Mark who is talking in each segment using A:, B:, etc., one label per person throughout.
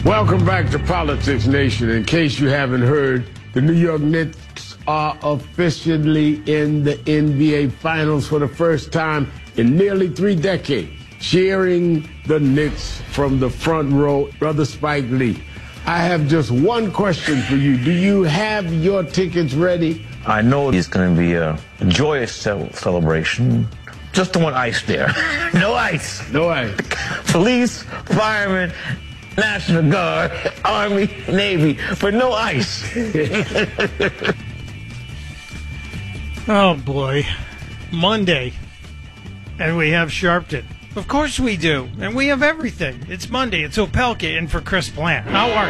A: Welcome back to Politics Nation. In case you haven't heard, the New York Knicks are officially in the NBA Finals for the first time in nearly 3 decades. Cheering the Knicks from the front row, Brother Spike Lee. I have just one question for you. Do you have your tickets ready?
B: I know it's going to be a joyous celebration. Just don't want ice there. No ice.
A: No ice.
B: Police, firemen, National Guard, Army, Navy, but no ice.
C: Oh, boy. Monday. And we have Sharpton. Of course we do. And we have everything. It's Monday. It's Opelka in for Chris Plant. How are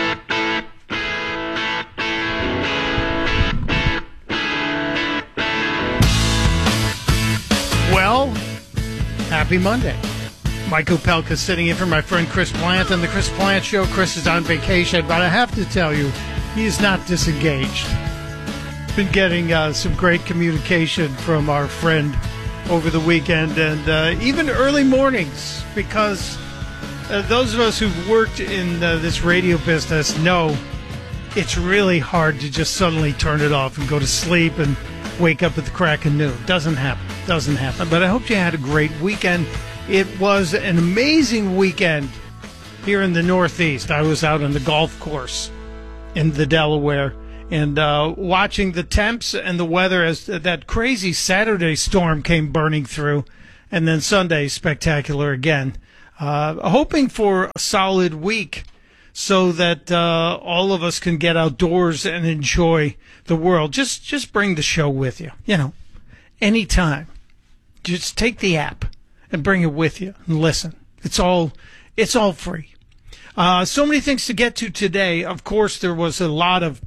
C: you? Well, happy Monday. Mike Opelka sitting in for my friend Chris Plant on the Chris Plant Show. Chris is on vacation, but I have to tell you, he is not disengaged. Been getting some great communication from our friend over the weekend and even early mornings, because those of us who've worked in this radio business know it's really hard to just suddenly turn it off and go to sleep and wake up at the crack of noon. Doesn't happen. But I hope you had a great weekend. It was an amazing weekend here in the Northeast. I was out on the golf course in the Delaware and watching the temps and the weather as that crazy Saturday storm came burning through, and then Sunday spectacular again. Hoping for a solid week so that all of us can get outdoors and enjoy the world. Just bring the show with you, anytime. Just take the app and bring it with you and listen. It's all free. So many things to get to today. Of course, there was a lot of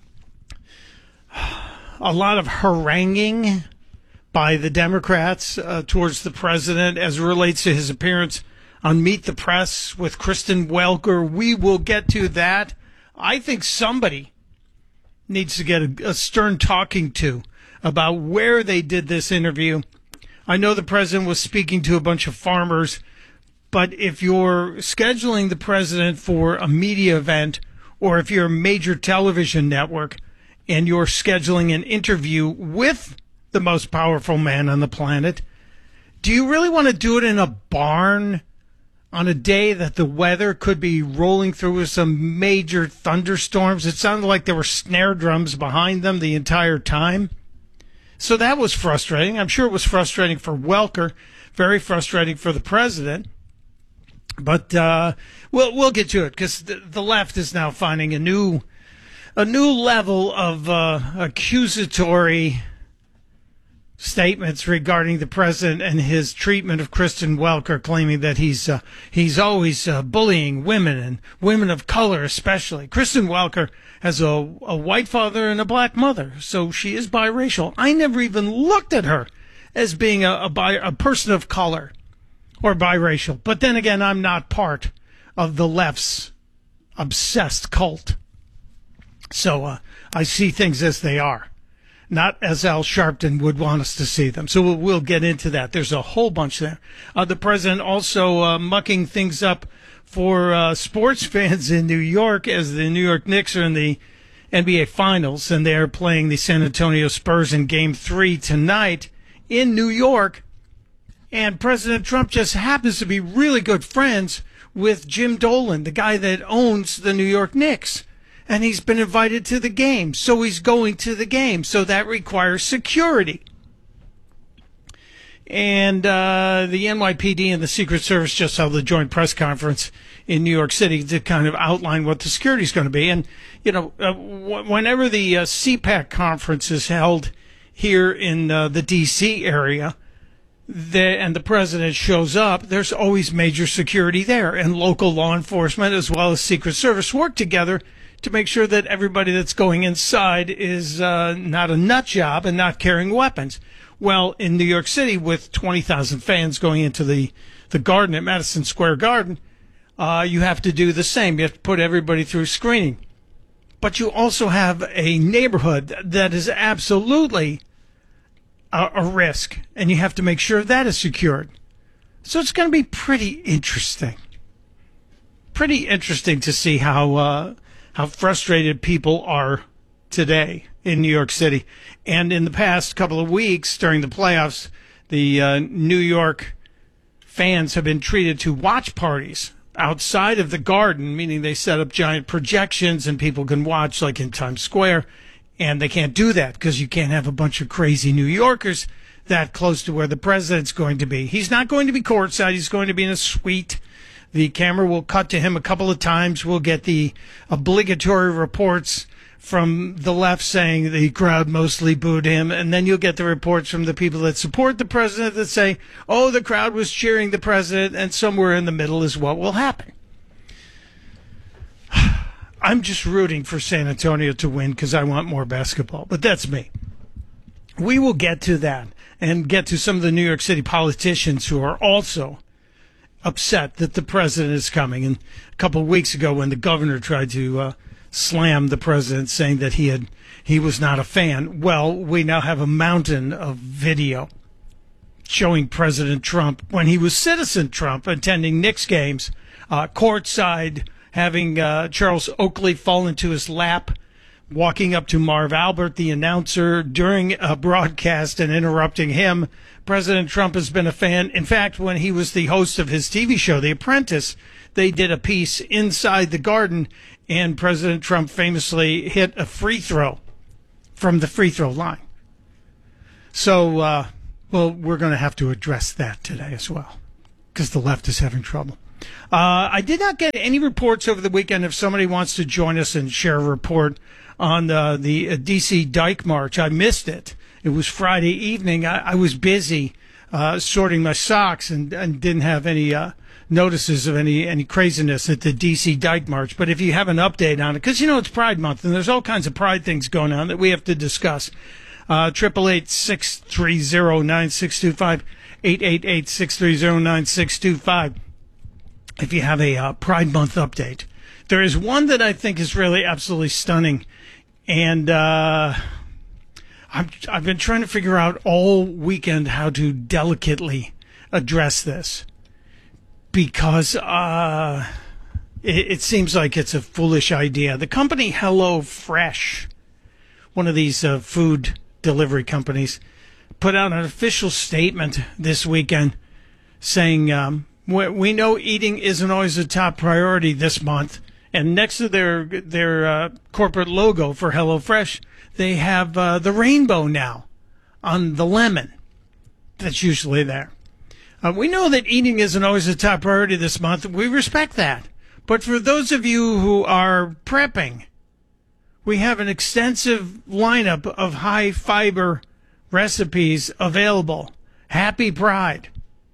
C: haranguing by the Democrats towards the president as it relates to his appearance on Meet the Press with Kristen Welker. We will get to that. I think somebody needs to get a stern talking to about where they did this interview. I know the president was speaking to a bunch of farmers, but if you're scheduling the president for a media event, or if you're a major television network and you're scheduling an interview with the most powerful man on the planet, do you really want to do it in a barn on a day that the weather could be rolling through with some major thunderstorms? It sounded like there were snare drums behind them the entire time. So that was frustrating. I'm sure it was frustrating for Welker, very frustrating for the president. But we'll get to it, because the left is now finding a new level of accusatory statements regarding the president and his treatment of Kristen Welker, claiming that he's always bullying women, and women of color especially. Kristen Welker has a white father and a black mother, so she is biracial. I never even looked at her as being a person of color or biracial. But then again, I'm not part of the left's obsessed cult. So I see things as they are, not as Al Sharpton would want us to see them. So we'll get into that. There's a whole bunch there. The president also mucking things up for sports fans in New York, as the New York Knicks are in the NBA Finals, and they're playing the San Antonio Spurs in Game 3 tonight in New York. And President Trump just happens to be really good friends with Jim Dolan, the guy that owns the New York Knicks. And he's been invited to the game, so he's going to the game. So that requires security. And the NYPD and the Secret Service just held a joint press conference in New York City to kind of outline what the security is going to be. And, whenever the CPAC conference is held here in the D.C. area, and the president shows up, there's always major security there. And local law enforcement as well as Secret Service work together to make sure that everybody that's going inside is not a nut job and not carrying weapons. Well, in New York City, with 20,000 fans going into the garden at Madison Square Garden, you have to do the same. You have to put everybody through screening. But you also have a neighborhood that is absolutely a risk, and you have to make sure that is secured. So it's going to be pretty interesting. pretty interesting to see how frustrated people are today in New York City. And in the past couple of weeks during the playoffs, the New York fans have been treated to watch parties outside of the Garden, meaning they set up giant projections and people can watch like in Times Square. And they can't do that because you can't have a bunch of crazy New Yorkers that close to where the president's going to be. He's not going to be courtside. He's going to be in a suite. The camera will cut to him a couple of times. We'll get the obligatory reports from the left saying the crowd mostly booed him. And then you'll get the reports from the people that support the president that say, oh, the crowd was cheering the president. And somewhere in the middle is what will happen. I'm just rooting for San Antonio to win because I want more basketball. But that's me. We will get to that and get to some of the New York City politicians who are also upset that the president is coming. And a couple of weeks ago when the governor tried to slam the president saying that he was not a fan, well, we now have a mountain of video showing President Trump when he was Citizen Trump attending Knicks games, courtside, having Charles Oakley fall into his lap, walking up to Marv Albert, the announcer, during a broadcast and interrupting him. President Trump has been a fan. In fact, when he was the host of his TV show, The Apprentice, they did a piece inside the Garden, and President Trump famously hit a free throw from the free throw line. So, well, we're going to have to address that today as well, because the left is having trouble. I did not get any reports over the weekend. If somebody wants to join us and share a report on the D.C. Dyke March, I missed it. It was Friday evening. I was busy sorting my socks and didn't have any notices of any craziness at the D.C. Dyke March. But if you have an update on it, because, you know, it's Pride Month and there's all kinds of Pride things going on that we have to discuss. 888-630-9625, 888-630-9625. If you have a Pride Month update. There is one that I think is really absolutely stunning, and I've been trying to figure out all weekend how to delicately address this, because it seems like it's a foolish idea. The company HelloFresh, one of these food delivery companies, put out an official statement this weekend saying, we know eating isn't always a top priority this month, and next to their corporate logo for HelloFresh, they have the rainbow now on the lemon that's usually there. We know that eating isn't always a top priority this month. We respect that. But for those of you who are prepping, we have an extensive lineup of high-fiber recipes available. Happy Pride.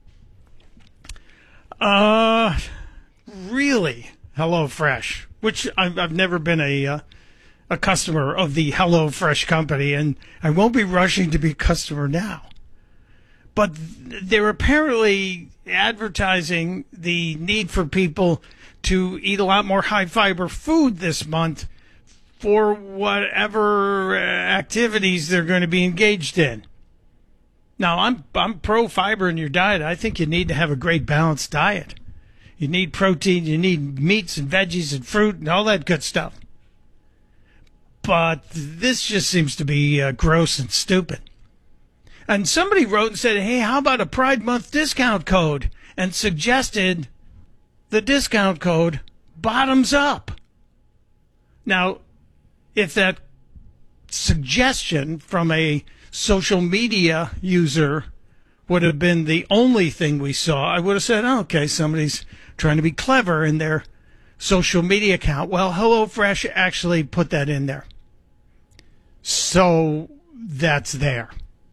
C: Really, HelloFresh, which I've never been a customer of the HelloFresh company, and I won't be rushing to be a customer now. But they're apparently advertising the need for people to eat a lot more high-fiber food this month for whatever activities they're going to be engaged in. Now, I'm pro-fiber in your diet. I think you need to have a great balanced diet. You need protein, you need meats and veggies and fruit and all that good stuff. But this just seems to be gross and stupid. And somebody wrote and said, hey, how about a Pride Month discount code? And suggested the discount code Bottoms Up. Now, if that suggestion from a social media user would have been the only thing we saw, I would have said, oh, okay, somebody's trying to be clever in their social media account. Well, HelloFresh actually put that in there. So that's there.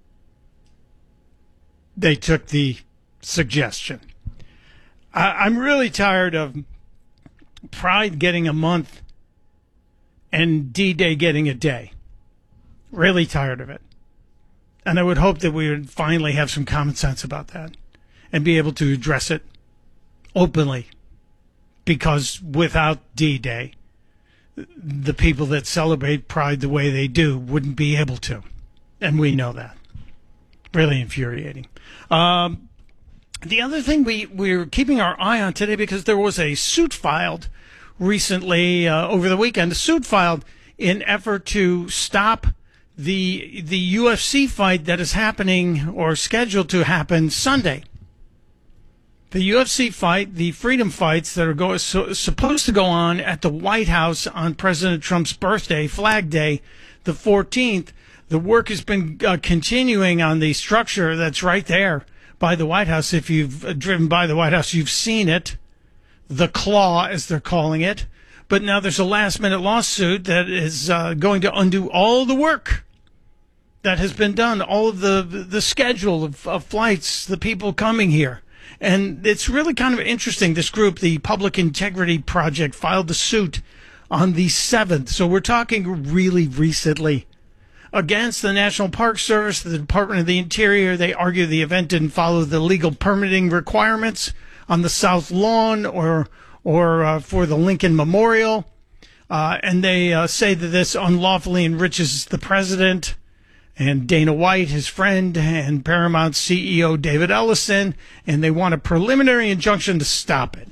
C: They took the suggestion. I'm really tired of Pride getting a month and D-Day getting a day. Really tired of it. And I would hope that we would finally have some common sense about that and be able to address it openly. Because without D-Day, the people that celebrate Pride the way they do wouldn't be able to. And we know that. Really infuriating. The other thing we're keeping our eye on today, because there was a suit filed recently over the weekend, a suit filed in effort to stop the UFC fight that is happening or scheduled to happen Sunday. The UFC fight, the freedom fights that are supposed to go on at the White House on President Trump's birthday, Flag Day, the 14th. The work has been continuing on the structure that's right there by the White House. If you've driven by the White House, you've seen it. The claw, as they're calling it. But now there's a last-minute lawsuit that is going to undo all the work that has been done, all of the schedule of flights, the people coming here. And it's really kind of interesting. This group, the Public Integrity Project, filed the suit on the 7th. So we're talking really recently. Against the National Park Service, the Department of the Interior, they argue the event didn't follow the legal permitting requirements on the South Lawn or for the Lincoln Memorial. And they say that this unlawfully enriches the president and Dana White, his friend, and Paramount CEO David Ellison, and they want a preliminary injunction to stop it.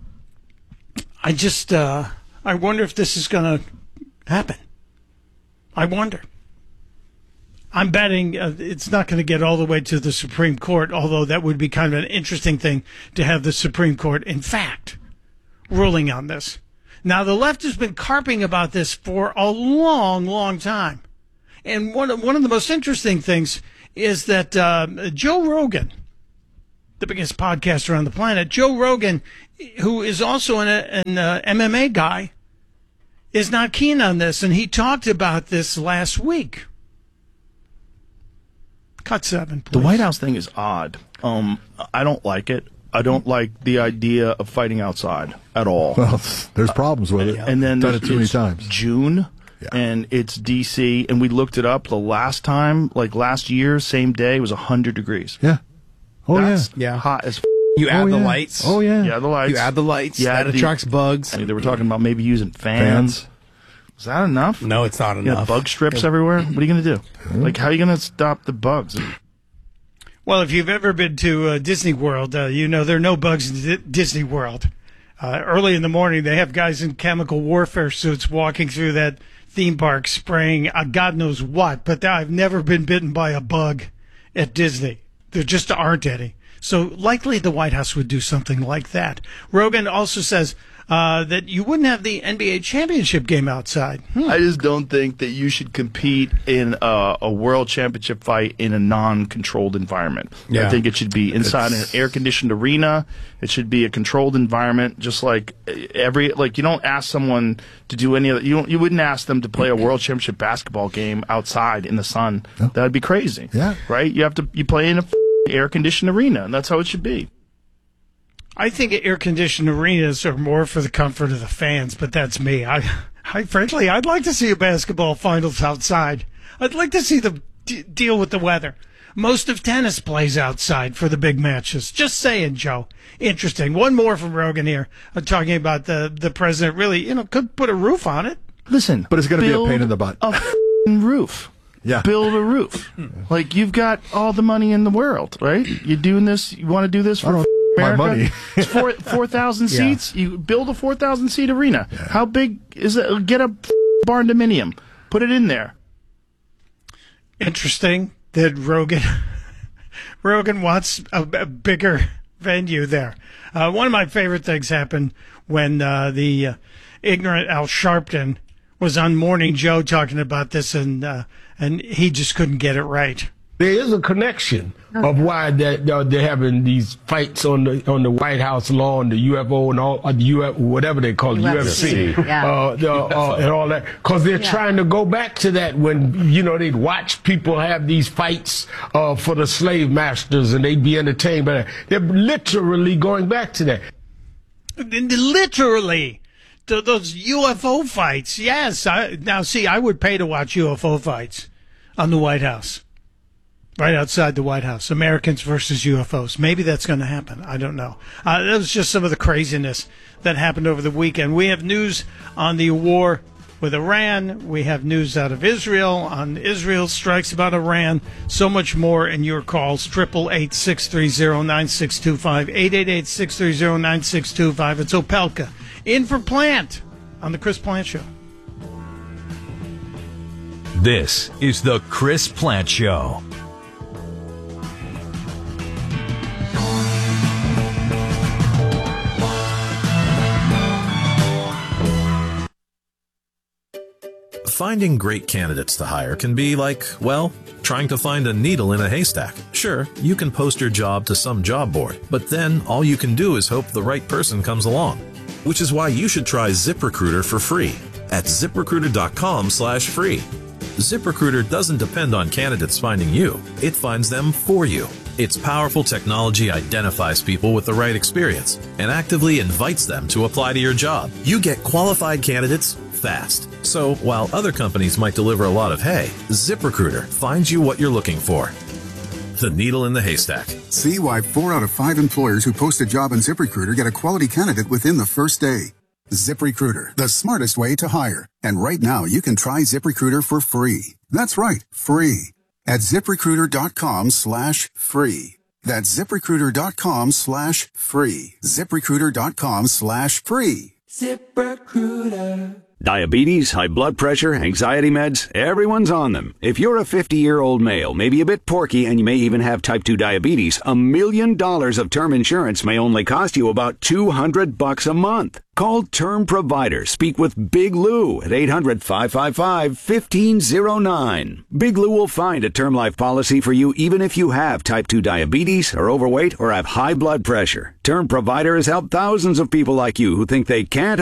C: I wonder if this is going to happen. I wonder. I'm betting it's not going to get all the way to the Supreme Court, although that would be kind of an interesting thing to have the Supreme Court, in fact, ruling on this. Now, the left has been carping about this for a long, long time. And one of the most interesting things is that Joe Rogan, the biggest podcaster on the planet, Joe Rogan, who is also an MMA guy, is not keen on this. And he talked about this last week. Cut 7, please.
D: The White House thing is odd. I don't like it. I don't like the idea of fighting outside at all.
E: Well, there's problems with it.
D: And then
E: done it too many times.
D: June.
E: Yeah.
D: And it's D.C., and we looked it up the last time, like last year, same day, it was 100 degrees.
E: Yeah. Oh,
D: That's
F: Yeah.
D: hot as
F: You add the
E: yeah.
F: lights.
E: Oh, yeah.
D: Yeah, the lights.
F: You add the lights.
D: Yeah,
F: that attracts bugs.
D: They were talking about maybe using fans. Is that enough?
F: No, it's not
D: You
F: enough.
D: got bug strips everywhere? What are you going to do? Like, how are you going to stop the bugs?
C: Well, if you've ever been to Disney World, you know there are no bugs in Disney World. Early in the morning, they have guys in chemical warfare suits walking through that theme park spraying God knows what, but I've never been bitten by a bug at Disney. There just aren't any. So likely the White House would do something like that. Rogan also says that you wouldn't have the NBA championship game outside.
D: I just don't think that you should compete in a world championship fight in a non-controlled environment.
F: Yeah.
D: I think it should be inside an air-conditioned arena. It should be a controlled environment, just like you don't ask someone to do any of that. You wouldn't ask them to play a world championship basketball game outside in the sun.
E: No.
D: That'd be crazy.
E: Yeah.
D: Right? You play in a air-conditioned arena, and that's how it should be.
C: I think air-conditioned arenas are more for the comfort of the fans, but that's me. I frankly, I'd like to see a basketball finals outside. I'd like to see them deal with the weather. Most of tennis plays outside for the big matches. Just saying, Joe. Interesting. One more from Rogan here. Talking about the president really, could put a roof on it.
D: Listen.
E: But it's going to be a pain in the butt.
D: A f***ing roof.
E: Yeah.
D: Build a roof. Like, you've got all the money in the world, right? You're doing this, you want to do this for
E: my
D: America?
E: money.
D: It's 4,000
F: Yeah.
D: seats. You build a 4,000 seat arena. Yeah. How big is it? Get a barn dominium. Put it in there.
C: Interesting that Rogan wants a bigger venue there. One of my favorite things happened when the ignorant Al Sharpton was on Morning Joe talking about this, and he just couldn't get it right.
A: There is a connection of why they're having these fights on the White House lawn, the UFO and all the UFO, whatever they call it, UFC, and all that, because they're trying to go back to that when they'd watch people have these fights for the slave masters, and they'd be entertained by that. They're literally going back to that.
C: Literally. Those UFO fights, yes. I would pay to watch UFO fights on the White House. Right outside the White House. Americans versus UFOs. Maybe that's going to happen. I don't know. That was just some of the craziness that happened over the weekend. We have news on the war with Iran. We have news out of Israel on Israel strikes about Iran. So much more in your calls. 888-630-9625. 888-630-9625. It's Opelka in for Plant on the Chris Plant Show.
F: This is the Chris Plant Show.
G: Finding great candidates to hire can be like, well, trying to find a needle in a haystack. Sure, you can post your job to some job board, but then all you can do is hope the right person comes along. Which is why you should try ZipRecruiter for free at ZipRecruiter.com/free. ZipRecruiter doesn't depend on candidates finding you. It finds them for you. Its powerful technology identifies people with the right experience and actively invites them to apply to your job. You get qualified candidates fast. So while other companies might deliver a lot of hay, ZipRecruiter finds you what you're looking for. The needle in the haystack.
H: See why 4 out of 5 employers who post a job on ZipRecruiter get a quality candidate within the first day. ZipRecruiter, the smartest way to hire. And right now, you can try ZipRecruiter for free. That's right, free. At ZipRecruiter.com/free. That's ZipRecruiter.com/free. ZipRecruiter.com/free.
I: ZipRecruiter. Diabetes, high blood pressure, anxiety meds, everyone's on them. If you're a 50-year-old male, maybe a bit porky, and you may even have type 2 diabetes, $1 million of term insurance may only cost you about $200 a month. Call Term Provider. Speak with Big Lou at 800-555-1509. Big Lou will find a term life policy for you even if you have type 2 diabetes, are overweight, or have high blood pressure. Term Provider has helped thousands of people like you who think they can't